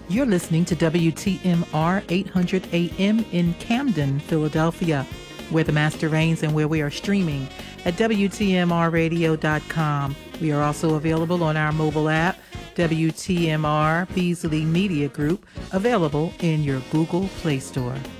You're listening to WTMR 800 AM in Camden, Philadelphia, where the master reigns and where we are streaming at WTMRradio.com. We are also available on our mobile app, WTMR Beasley Media Group, available in your Google Play Store.